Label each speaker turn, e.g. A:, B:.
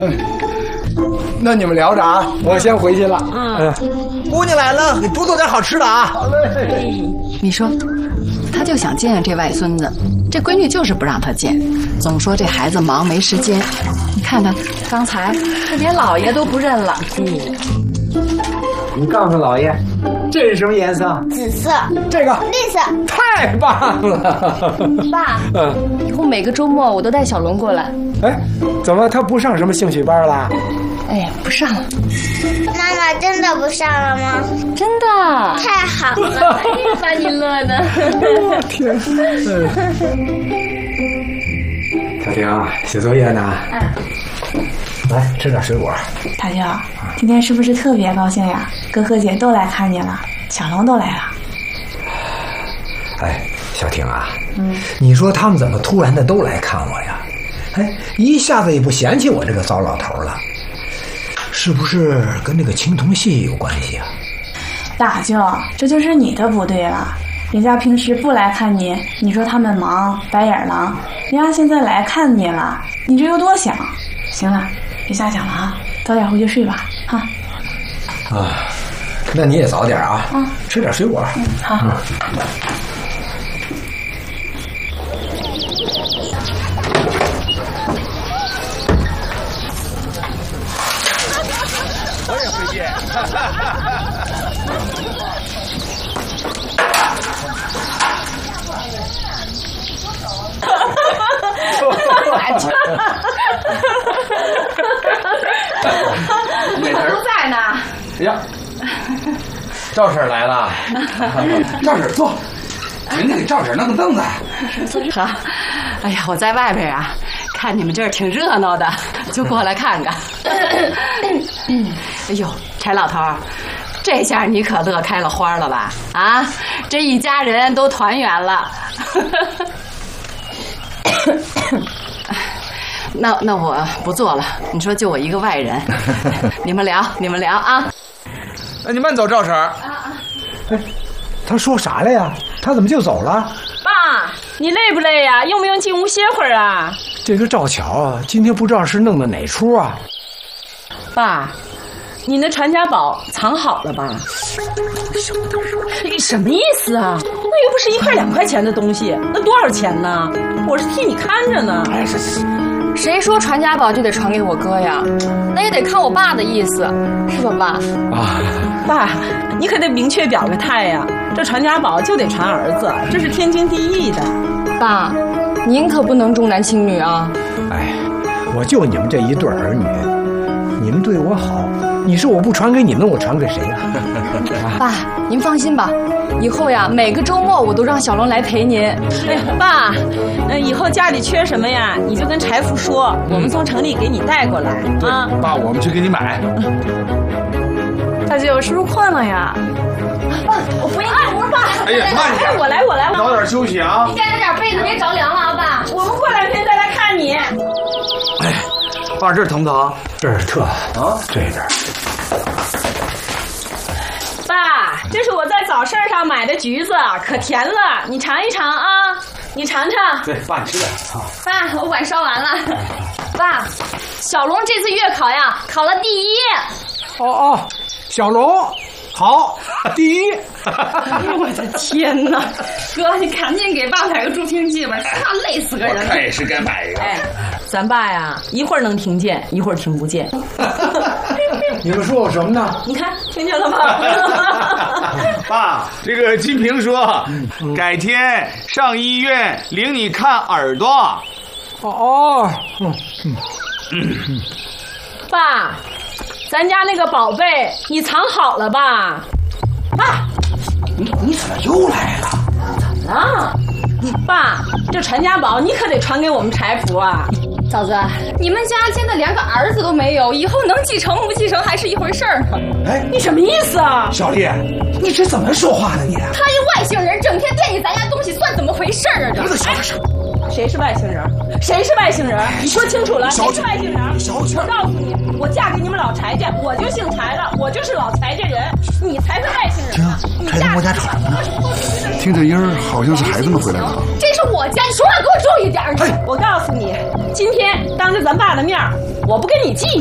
A: 那你们聊着啊，我先回去了。
B: 姑娘来了，给多做点好吃的啊。
A: 好嘞。
C: 你说，他就想见见这外孙子，这闺女就是不让他见，总说这孩子忙没时间。你看看，刚才他连老爷都不认了。
A: 你告诉老爷，这是什么颜色？
D: 紫色。
A: 这个
D: 绿色。
A: 太棒了！
C: 爸，以后每个周末我都带小龙过来。
A: 哎，怎么他不上什么兴趣班了？
C: 哎，不上了。
D: 妈妈真的不上了吗？
C: 真的。
D: 太好了！
C: 哎呀，把你乐的。
A: 天。小婷，写作业呢？来吃点水果。
E: 大舅，今天是不是特别高兴呀？哥和姐都来看你了，小龙都来了。
A: 哎，小婷啊，你说他们怎么突然的都来看我呀？哎，一下子也不嫌弃我这个糟老头了，是不是跟那个青铜戏有关系啊？
E: 大舅，这就是你的不对了。人家平时不来看你，你说他们忙白眼狼，人家现在来看你了，你这有多想？行了，别瞎想了啊，早点回去睡吧，啊。
A: 那你也早点啊，吃点水果。
E: 好。
B: 我也会变。
C: 你们都在呢。
A: 哎呀，赵婶来了。赵婶坐，人家给赵婶弄个凳子。
C: 好。哎呀，我在外边啊，看你们这儿挺热闹的，就过来看看。哎呦，柴老头，这下你可乐开了花了吧？啊，这一家人都团圆了。那我不做了，你说就我一个外人，你们聊啊。
B: 你慢走，赵婶。
A: 哎，他说啥了呀？他怎么就走了？
F: 爸，你累不累呀？用不用进屋歇会儿啊？
A: 这个赵乔啊，今天不知道是弄的哪出啊？
F: 爸，你那传家宝藏好了吧？什么意思啊？那又不是1块2块钱的东西，那多少钱呢？我是替你看着呢。
C: 哎，谁说传家宝就得传给我哥呀？那也得看我爸的意思，是吧，爸？
A: 啊，
F: 爸，你可得明确表个态呀！这传家宝就得传儿子，这是天经地义的。
C: 爸，您可不能重男轻女啊！
A: 哎，我就你们这一对儿女，你们对我好，你说我不传给你们，我传给谁呀？
C: 爸，您放心吧，以后呀，每个周末我都让小龙来陪您。
F: 哎呀，爸，以后家里缺什么呀，你就跟柴福说，我们从城里给你带过来啊。
B: 爸，我们去给你买。
E: 大舅是不是困了呀？
C: 爸，我扶你进屋，爸。
B: 哎呀，慢点，
F: 我来。
B: 早点休息啊。
C: 你盖着点被子，别着凉了啊，爸。
F: 我们过2天再来看你。
B: 哎，爸，这儿疼不疼？
A: 这儿特啊，这边。
F: 爸，这是我在早市上买的橘子，可甜了，你尝一尝啊！你尝尝。
A: 对，爸，你吃点啊。
C: 爸，我碗烧完了。爸，小龙这次月考呀，考了第1。
A: 哦，小龙，好，第1。
C: 哎呦我的天哪！哥，你赶紧给爸买个助听器吧，怕累死个人了。
B: 我也是该买一个。
F: 哎，咱爸呀，一会儿能听见，一会儿听不见。
A: 你们说我什么呢？
F: 你看，听见了吗？
B: 爸，这个金平说，改天上医院领你看耳朵。
F: 爸，咱家那个宝贝你藏好了吧？爸，
A: 你怎么又来了？
F: 怎么了？爸，这传家宝你可得传给我们柴福啊！
C: 嫂子，你们家现在连个儿子都没有，以后能继承不继承还是一回事儿呢。
A: 哎，
F: 你什么意思啊？
A: 小丽，你这怎么说话的你？
C: 他一外姓人，整天惦记咱家东西，算怎么回事儿啊？这
F: 谁是外星人？谁是外星人？你说清楚了，谁是外星人？我告诉你，我嫁给你们老柴家，我就姓柴了，我就是老柴家人，你才是外姓人呢。
G: 柴家我家吵什么呢？听这音儿好像是孩子们回来了。
F: 这是我家，你说话给我注意点。我告诉你，今天当着咱爸的面，我不跟你计较。